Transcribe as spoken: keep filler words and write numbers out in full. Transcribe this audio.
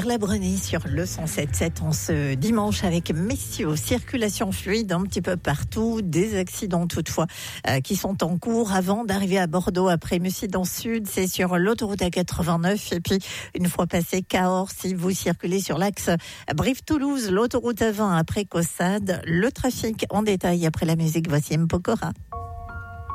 Erlabrunny sur le cent sept virgule sept en ce dimanche avec messieurs. Circulation fluide un petit peu partout. Des accidents toutefois euh, qui sont en cours avant d'arriver à Bordeaux après Mussy dans le sud. C'est sur l'autoroute A quatre-vingt-neuf. Et puis une fois passé Cahors, si vous circulez sur l'axe Brive-Toulouse, l'autoroute A vingt après Caussade. Le trafic en détail après la musique. Voici M. Pokora.